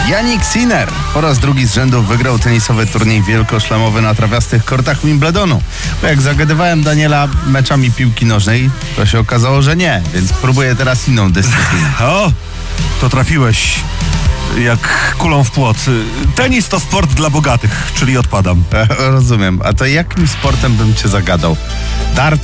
Jannik Sinner po raz drugi z rzędu wygrał tenisowy turniej wielkoszlemowy na trawiastych kortach Wimbledonu. Bo jak zagadywałem Daniela meczami piłki nożnej, to się okazało, że nie, więc próbuję teraz inną dyscyplinę. O, to trafiłeś jak kulą w płot. Tenis to sport dla bogatych, czyli odpadam. Rozumiem. A to jakim sportem bym cię zagadał? Dart?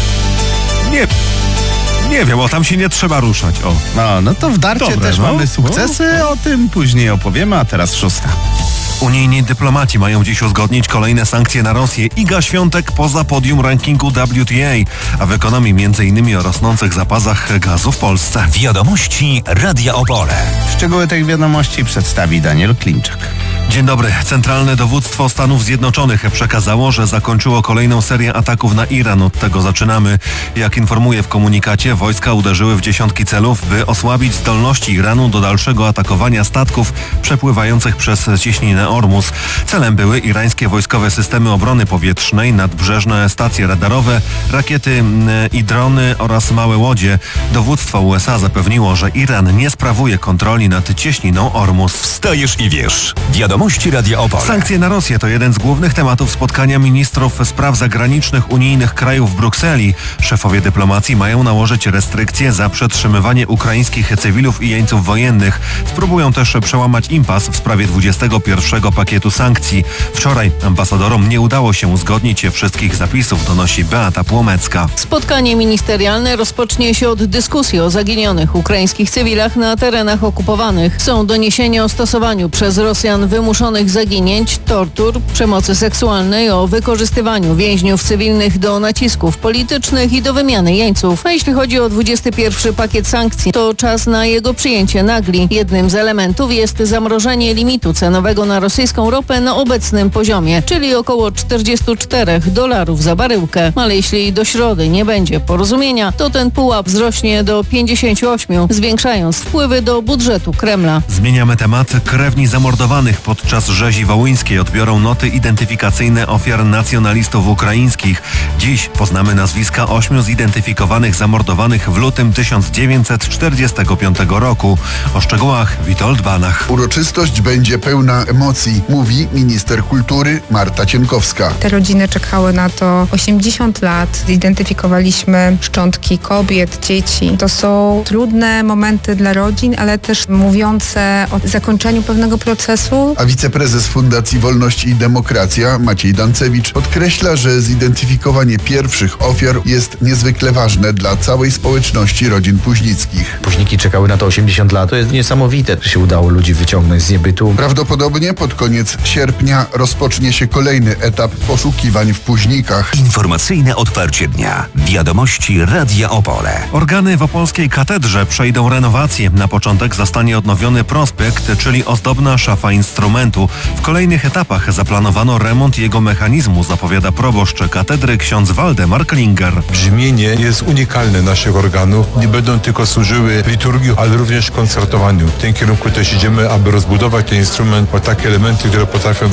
Nie wiem, o tam się nie trzeba ruszać. O. No to w darcie Dobre, też mamy sukcesy, o tym później opowiemy, a teraz 6. Unijni dyplomaci mają dziś uzgodnić kolejne sankcje na Rosję. Iga Świątek poza podium rankingu WTA, a w ekonomii m.in. o rosnących zapasach gazu w Polsce. Wiadomości Radia Opole. Szczegóły tych wiadomości przedstawi Daniel Klimczak. Dzień dobry. Centralne Dowództwo Stanów Zjednoczonych przekazało, że zakończyło kolejną serię ataków na Iran. Od tego zaczynamy. Jak informuje w komunikacie, wojska uderzyły w dziesiątki celów, by osłabić zdolności Iranu do dalszego atakowania statków przepływających przez cieśninę Ormus. Celem były irańskie wojskowe systemy obrony powietrznej, nadbrzeżne stacje radarowe, rakiety i drony oraz małe łodzie. Dowództwo USA zapewniło, że Iran nie sprawuje kontroli nad cieśniną Ormus. Wstajesz i wiesz. Wiadomości Radia Opole. Sankcje na Rosję to jeden z głównych tematów spotkania ministrów spraw zagranicznych unijnych krajów w Brukseli. Szefowie dyplomacji mają nałożyć restrykcje za przetrzymywanie ukraińskich cywilów i jeńców wojennych. Spróbują też przełamać impas w sprawie 21 pakietu sankcji. Wczoraj ambasadorom nie udało się uzgodnić wszystkich zapisów, donosi Beata Płomecka. Spotkanie ministerialne rozpocznie się od dyskusji o zaginionych ukraińskich cywilach na terenach okupowanych. Są doniesienia o stosowaniu przez Rosjan wymuszonych zaginięć, tortur, przemocy seksualnej, o wykorzystywaniu więźniów cywilnych do nacisków politycznych i do wymiany jeńców. A jeśli chodzi o 21 pakiet sankcji, to czas na jego przyjęcie nagli. Jednym z elementów jest zamrożenie limitu cenowego na rosyjską ropę na obecnym poziomie, czyli około $44 za baryłkę. Ale jeśli do środy nie będzie porozumienia, to ten pułap wzrośnie do 58, zwiększając wpływy do budżetu Kremla. Zmieniamy temat. Krewni zamordowanych podczas rzezi wołyńskiej odbiorą noty identyfikacyjne ofiar nacjonalistów ukraińskich. Dziś poznamy nazwiska 8 zidentyfikowanych zamordowanych w lutym 1945 roku. O szczegółach Witold Banach. Uroczystość będzie pełna emocji, mówi minister kultury Marta Cienkowska. Te rodziny czekały na to 80 lat. Zidentyfikowaliśmy szczątki kobiet, dzieci. To są trudne momenty dla rodzin, ale też mówiące o zakończeniu pewnego procesu. A wiceprezes Fundacji Wolność i Demokracja Maciej Dancewicz podkreśla, że zidentyfikowanie pierwszych ofiar jest niezwykle ważne dla całej społeczności rodzin Puźnickich. Puźniki czekały na to 80 lat. To jest niesamowite, że się udało ludzi wyciągnąć z niebytu. Prawdopodobnie pod koniec sierpnia rozpocznie się kolejny etap poszukiwań w Puźnikach. Informacyjne otwarcie dnia. Wiadomości Radia Opole. Organy w opolskiej katedrze przejdą renowację. Na początek zostanie odnowiony prospekt, czyli ozdobna szafa instrumentu. W kolejnych etapach zaplanowano remont jego mechanizmu, zapowiada proboszcz katedry ksiądz Waldemar Klinger. Brzmienie jest unikalne naszych organów. Nie będą tylko służyły liturgii, ale również koncertowaniu. W tym kierunku też idziemy, aby rozbudować ten instrument o takie elementy, które potrafią